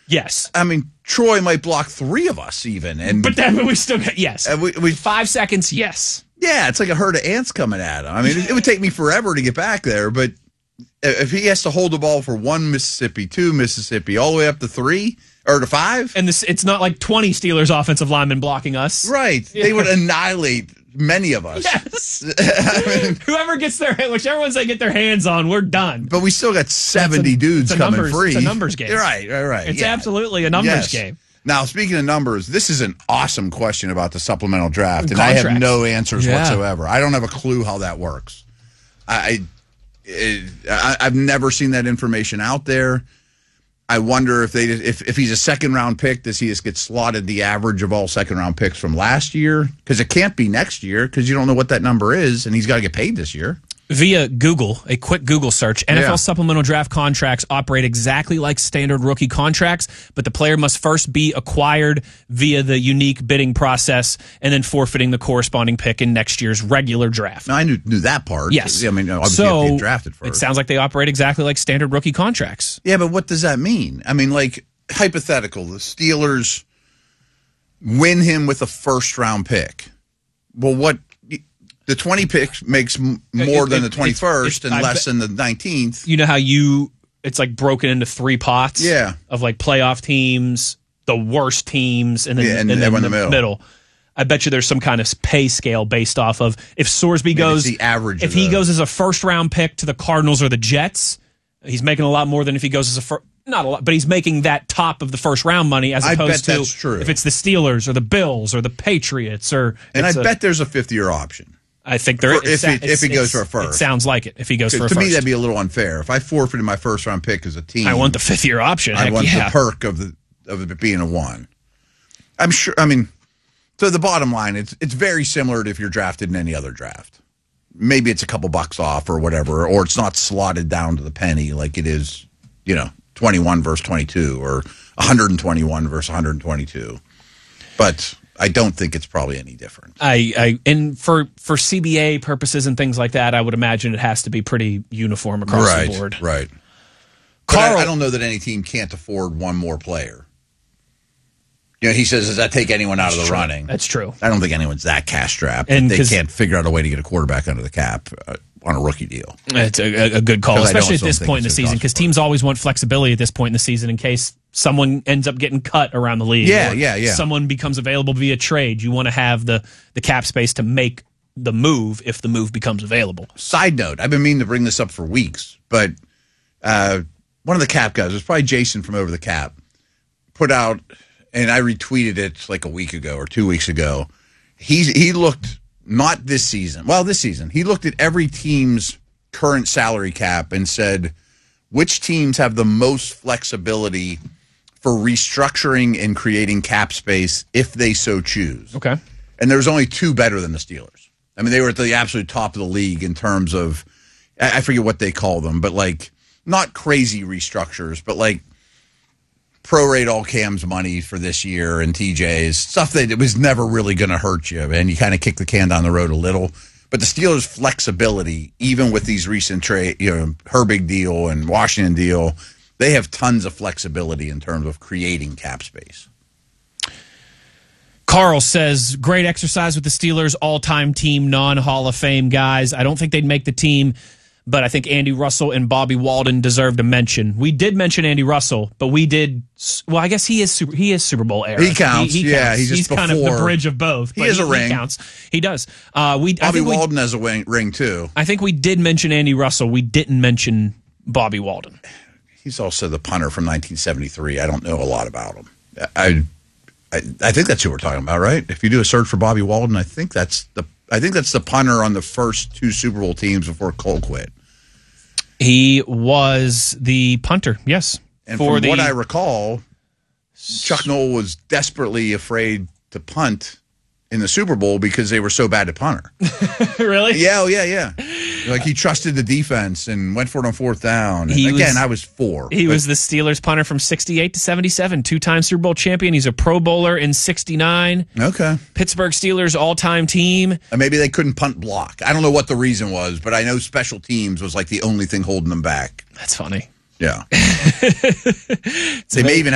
Yes. I mean, Troy might block 3 of us even. But then we still get, yes. We 5 seconds, yes. Yeah, it's like a herd of ants coming at him. I mean, it would take me forever to get back there, but if he has to hold the ball for 1 Mississippi, 2 Mississippi, all the way up to 3 or to 5. And it's not like 20 Steelers offensive linemen blocking us. Right. Yeah. They would annihilate many of us. Yes. I mean, whichever ones they get their hands on, we're done. But we still got 70 dudes coming free. It's a numbers game. Right. It's absolutely a numbers game. Now, speaking of numbers, this is an awesome question about the supplemental draft, and Contracts. I have no answers whatsoever. I don't have a clue how that works. I've never seen that information out there. I wonder if he's a second-round pick, does he just get slotted the average of all second-round picks from last year? Because it can't be next year because you don't know what that number is, and he's got to get paid this year. Via Google, a quick Google search, NFL supplemental draft contracts operate exactly like standard rookie contracts, but the player must first be acquired via the unique bidding process and then forfeiting the corresponding pick in next year's regular draft. Now, I knew that part. Yes. I mean, obviously you have to get drafted first. It sounds like they operate exactly like standard rookie contracts. Yeah, but what does that mean? I mean, like, hypothetical, the Steelers win him with a first-round pick. Well, what... The 20 picks makes more than the 21st and less than the 19th. You know how it's like broken into 3 pots? Yeah. Of like playoff teams, the worst teams, and then, and everyone in the middle. I bet you there's some kind of pay scale based off of if Sorsby goes, the average. If he goes as a first round pick to the Cardinals or the Jets, he's making a lot more than if he goes as not a lot, but he's making that top of the first round money as opposed to if it's the Steelers or the Bills or the Patriots and I bet there's a 5th-year option. I think there is. If he goes for a first. It sounds like it, if he goes for a first. To me, that'd be a little unfair. If I forfeited my first-round pick as a team. I want the 5th-year option. I want the perk of it being a 1. I'm sure, I mean, so the bottom line, it's very similar to if you're drafted in any other draft. Maybe it's a couple bucks off or whatever, or it's not slotted down to the penny like it is, 21 versus 22 or 121 versus 122. But I don't think it's probably any different. And for CBA purposes and things like that, I would imagine it has to be pretty uniform across the board. Right. Carl, I don't know that any team can't afford one more player. He says, does that take anyone out of the running? That's true. I don't think anyone's that cash strapped. And they can't figure out a way to get a quarterback under the cap on a rookie deal. It's a good call, especially at this point in the season, because teams always want flexibility at this point in the season in case someone ends up getting cut around the league. Yeah. Someone becomes available via trade. You want to have the cap space to make the move if the move becomes available. Side note, I've been meaning to bring this up for weeks, but one of the cap guys, it was probably Jason from Over the Cap, put out, and I retweeted it like a week ago or 2 weeks ago. He looked, not this season, this season, he looked at every team's current salary cap and said, which teams have the most flexibility for restructuring and creating cap space if they so choose. Okay. And there's only 2 better than the Steelers. I mean, they were at the absolute top of the league in terms of, I forget what they call them, but like, not crazy restructures, but like prorate all Cam's money for this year and TJ's, stuff that it was never really going to hurt you, and you kind of kick the can down the road a little. But the Steelers' flexibility, even with these recent trade, Herbig deal and Washington deal, they have tons of flexibility in terms of creating cap space. Carl says, great exercise with the Steelers, all-time team, non-Hall of Fame guys. I don't think they'd make the team, but I think Andy Russell and Bobby Walden deserved a mention. We did mention Andy Russell, but we did. Well, I guess he is Super Bowl era. He counts. Yeah, he's kind of the bridge of both. He has a ring. He counts. He does. Bobby Walden has a ring too. I think we did mention Andy Russell. We didn't mention Bobby Walden. He's also the punter from 1973. I don't know a lot about him. I think that's who we're talking about, right? If you do a search for Bobby Walden, I think that's the punter on the first 2 Super Bowl teams before Cole quit. He was the punter, yes. And from what I recall, Chuck Noll was desperately afraid to punt in the Super Bowl because they were so bad at punter. Really? Yeah. Like he trusted the defense and went for it on 4th down. I was 4. He was the Steelers punter from 68 to 77, 2-time Super Bowl champion. He's a Pro Bowler in 69. Okay. Pittsburgh Steelers all-time team. And maybe they couldn't punt block. I don't know what the reason was, but I know special teams was like the only thing holding them back. That's funny. Yeah. They may even